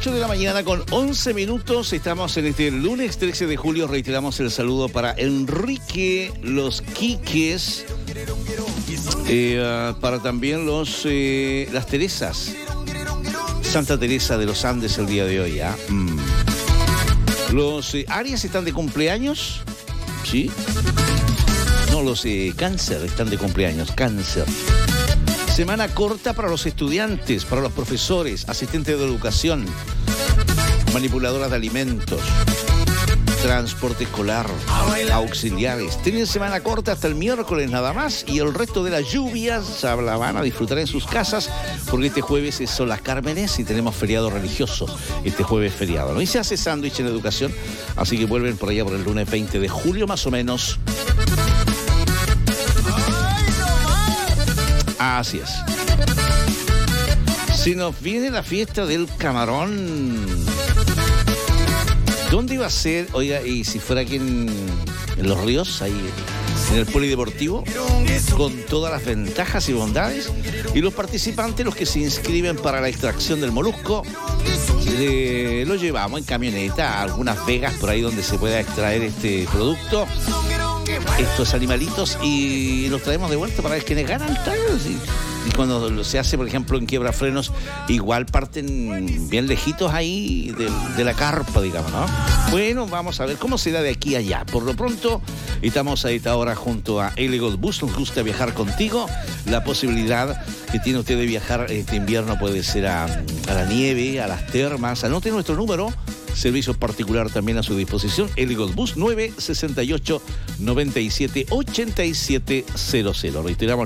8 de la mañana con 11 minutos. Estamos en este lunes 13 de julio. Reiteramos el saludo para Enrique, los Quiques, para también las Teresas. Santa Teresa de los Andes el día de hoy, ¿ah? Los Aries están de cumpleaños, ¿sí? No, los Cáncer están de cumpleaños, Cáncer. Semana corta para los estudiantes, para los profesores, asistentes de educación, manipuladoras de alimentos, transporte escolar, auxiliares. Tienen semana corta hasta el miércoles nada más y el resto de las lluvias la van a disfrutar en sus casas porque este jueves son las Cármenes y tenemos feriado religioso. Este jueves feriado, ¿no? Y se hace sándwich en educación, así que vuelven por allá por el lunes 20 de julio más o menos. Así es. Se nos viene la fiesta del camarón. ¿Dónde iba a ser? Oiga, y si fuera aquí en Los Ríos, ahí en el polideportivo, con todas las ventajas y bondades. Y los participantes, los que se inscriben para la extracción del molusco, lo llevamos en camioneta a algunas vegas por ahí donde se pueda extraer este producto, estos animalitos, y los traemos de vuelta para ver quiénes ganan. Y cuando se hace, por ejemplo, en Quiebrafrenos, igual parten bien lejitos ahí de la carpa, digamos, ¿no? Bueno, vamos a ver cómo se da de aquí a allá. Por lo pronto, estamos a esta hora junto a Elegant Bus. Nos gusta viajar contigo. La posibilidad que tiene usted de viajar este invierno puede ser a la nieve, a las termas. Anote nuestro número. Servicio particular también a su disposición. Elegant Bus 968-97-8700. Reiteramos,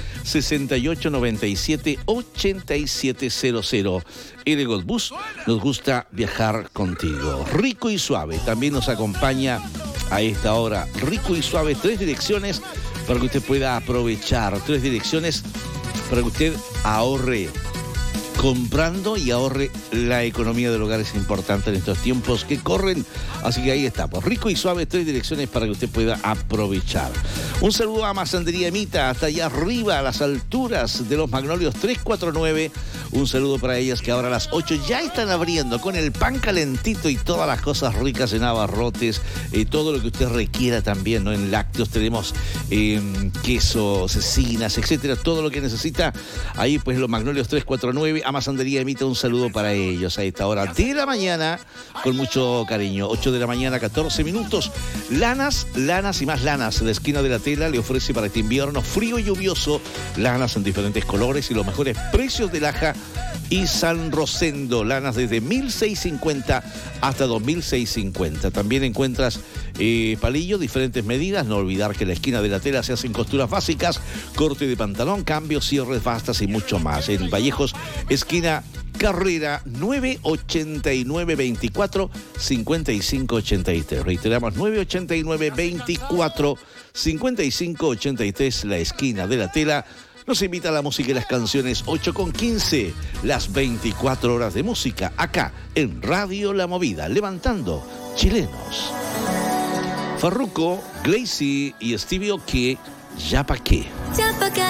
968-97-8700. Elegant Bus, nos gusta viajar contigo. Rico y Suave también nos acompaña a esta hora. Rico y Suave, 3 direcciones para que usted pueda aprovechar. 3 direcciones para que usted ahorre comprando y ahorre. La economía del hogar es importante en estos tiempos que corren, así que ahí estamos. Rico y Suave, 3 direcciones para que usted pueda aprovechar. Un saludo a Masandería Emita, hasta allá arriba, a las alturas de los Magnolios 349. Un saludo para ellas que ahora a las 8 ya están abriendo con el pan calentito y todas las cosas ricas en abarrotes, todo lo que usted requiera también, ¿no? En lácteos tenemos queso, cecinas, etcétera, todo lo que necesita. Ahí pues los Magnolios 349. A Masandería Emita, un saludo para ellos a esta hora de la mañana, con mucho cariño. 8 de la mañana, 14 minutos. Lanas y más lanas. La esquina de la tela le ofrece para este invierno frío y lluvioso lanas en diferentes colores y los mejores precios de Laja y San Rosendo. Lanas desde 1.650 hasta 2.650. También encuentras palillos, diferentes medidas. No olvidar que en la esquina de la tela se hacen costuras básicas, corte de pantalón, cambios, cierres, bastas y mucho más. En Vallejos, esquina Carrera 989 24 55 83. Reiteramos, 989 24 55 83, la esquina de la tela. Nos invita a la música y las canciones 8:15, las 24 horas de música, acá en Radio La Movida, levantando chilenos. Farruko, Glazy y Stevie Oki, ya pa' qué.